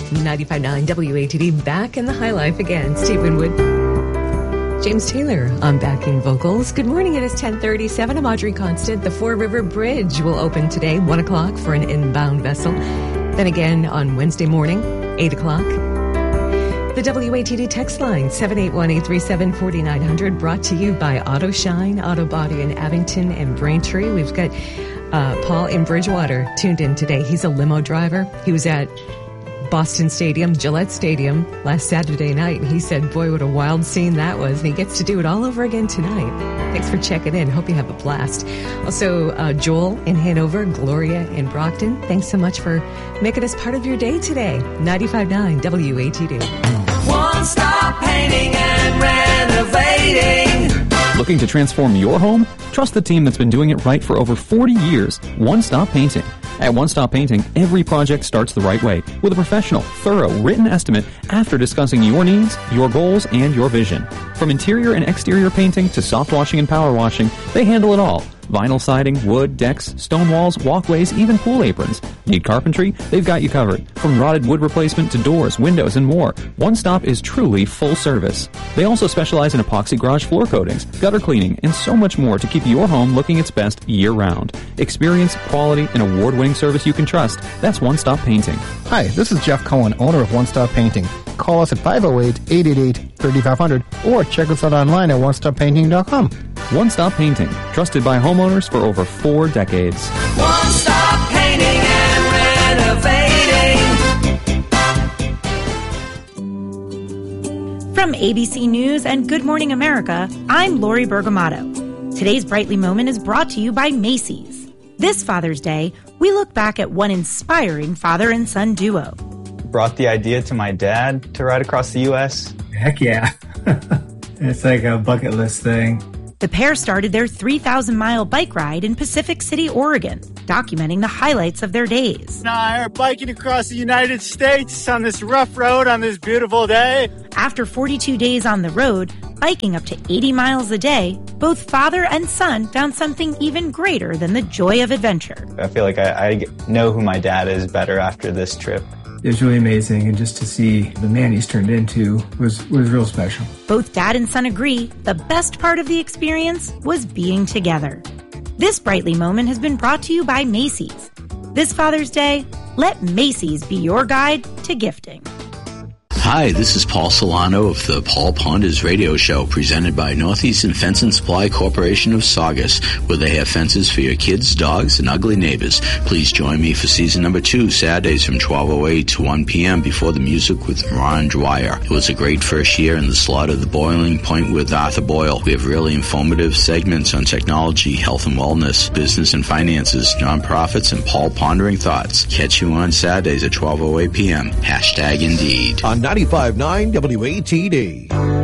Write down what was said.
95.9 WATD, back in the high life again. Steve Winwood, James Taylor on backing vocals. Good morning. It is 10:37. I'm Audrey Constant. The Four River Bridge will open today, 1 o'clock for an inbound vessel. Then again on Wednesday morning, 8 o'clock. The WATD text line, 781-837-4900, brought to you by Auto Shine, Auto Body in Abington and Braintree. We've got Paul in Bridgewater tuned in today. He's a limo driver. He was at Boston Stadium, Gillette Stadium, last Saturday night, and he said, boy, what a wild scene that was, and he gets to do it all over again tonight. Thanks for checking in. Hope you have a blast. Also, Joel in Hanover, Gloria in Brockton, thanks so much for making us part of your day today. 95.9 WATD. One Stop Painting and Renovating. Looking to transform your home? Trust the team that's been doing it right for over 40 years. One Stop Painting. At One Stop Painting, every project starts the right way with a professional, thorough, written estimate after discussing your needs, your goals, and your vision. From interior and exterior painting to soft washing and power washing, they handle it all. Vinyl siding, wood, decks, stone walls, walkways, even pool aprons. Need carpentry? They've got you covered. From rotted wood replacement to doors, windows, and more, One Stop is truly full service. They also specialize in epoxy garage floor coatings, gutter cleaning, and so much more to keep your home looking its best year-round. Experience, quality, and award-winning service you can trust. That's One Stop Painting. Hi, this is Jeff Cohen, owner of One Stop Painting. Call us at 508-888-3500 or check us out online at onestoppainting.com. One Stop Painting, trusted by homeowners for over 4 decades. One Stop Painting and Renovating. From ABC News and Good Morning America, I'm Lori Bergamato. Today's Brightly Moment is brought to you by Macy's. This Father's Day, we look back at one inspiring father and son duo. Brought the idea to my dad to ride across the U.S. Heck yeah. It's like a bucket list thing. The pair started their 3,000-mile bike ride in Pacific City, Oregon, documenting the highlights of their days. I are biking across the United States on this rough road on this beautiful day. After 42 days on the road, biking up to 80 miles a day, both father and son found something even greater than the joy of adventure. I feel like I know who my dad is better after this trip. It was really amazing, and just to see the man he's turned into was real special. Both dad and son agree the best part of the experience was being together. This Brightly Moment has been brought to you by Macy's. This Father's Day, let Macy's be your guide to gifting. Hi, this is Paul Solano of the Paul Ponders Radio Show, presented by Northeastern Fence and Supply Corporation of Saugus, where they have fences for your kids, dogs, and ugly neighbors. Please join me for season number 2, Saturdays from 12:08 to 1 p.m. before the music with Ron Dwyer. It was a great first year in the slot of the Boiling Point with Arthur Boyle. We have really informative segments on technology, health and wellness, business and finances, nonprofits, and Paul Pondering Thoughts. Catch you on Saturdays at 12:08 p.m. #Indeed. On 95.9 WATD.